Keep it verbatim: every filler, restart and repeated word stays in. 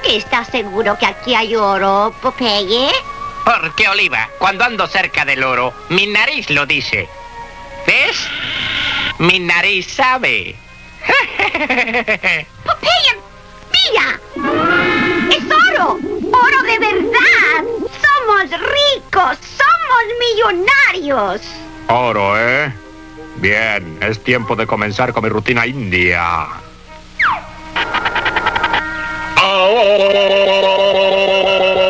qué estás seguro que aquí hay oro, Popeye? Porque, Oliva, cuando ando cerca del oro, mi nariz lo dice. ¿Ves? Mi nariz sabe. Popeye, mira. ¡Es oro! ¡Oro de verdad! ¡Somos ricos! ¡Somos millonarios! Oro, ¿eh? Bien, es tiempo de comenzar con mi rutina india. Oh.